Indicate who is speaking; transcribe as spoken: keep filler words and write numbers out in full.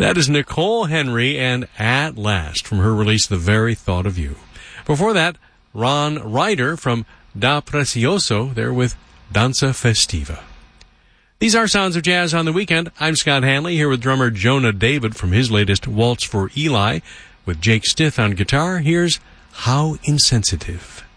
Speaker 1: That is Nicole Henry and At Last from her release The Very Thought of You. Before that, Ron Ryder from Da Precioso, there with Danza Festiva. These are Sounds of Jazz on the Weekend. I'm Scott Hanley here with drummer Jonah David from his latest Waltz for Eli. With Jake Stith on guitar, here's How Insensitive.